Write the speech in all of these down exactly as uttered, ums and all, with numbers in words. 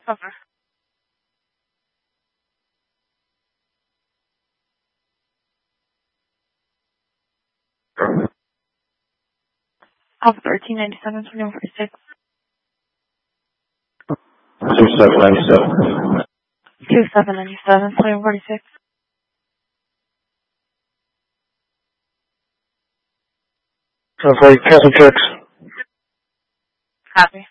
Cover. Alpha thirteen ninety-seven, twenty-one forty-six. Two seven ninety-seven. Two seven ninety-seven, twenty-one forty-six. Okay, cancel checks. Copy.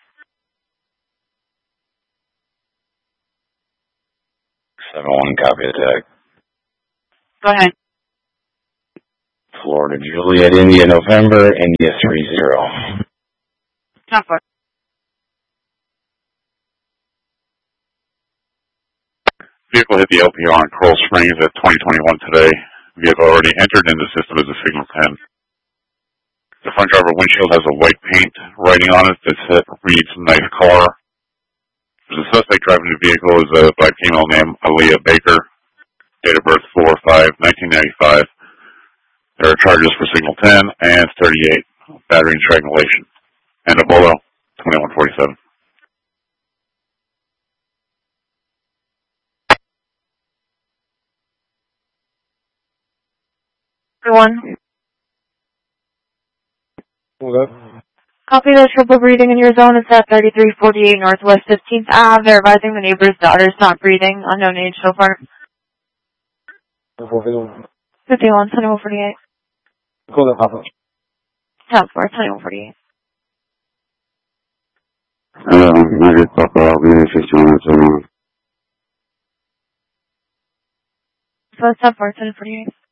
seven one, copy attack. Go ahead. Florida Juliet, India, November, India three zero. Cover. Vehicle hit the L P R in Coral Springs at twenty twenty-one today. Vehicle already entered into the system as a signal ten. The front driver windshield has a white paint writing on it that said, reads nice car. The suspect driving the vehicle is a black female named Aaliyah Baker. Date of birth four five nineteen ninety-five. There are charges for signal ten and thirty-eight, battery and strangulation. And a Bolo, twenty-one forty-seven. One. Okay. Copy the triple breathing in your zone is at thirty-three forty-eight Northwest fifteenth Avenue. They're advising the neighbor's daughter is not breathing. Unknown age so far. fifty-one, twenty-one forty-eight. Call that Papa. Top four, twenty-one forty-eight. Um, I just Papa, I'll be in fifty-one, so long. So it's top four, twenty forty-eight.